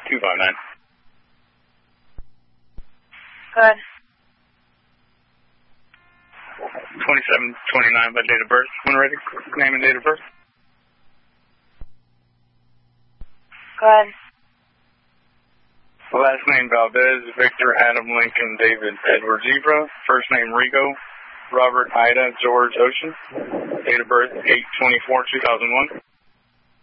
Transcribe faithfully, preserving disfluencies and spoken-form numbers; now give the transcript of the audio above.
two five nine. Good. twenty-seven twenty-nine by date of birth. When ready, name and date of birth. Good. Last name Valdez, Victor, Adam, Lincoln, David, Edward, Zebra. First name Rigo, Robert, Ida, George, Ocean. Date of birth eight twenty-four two thousand one.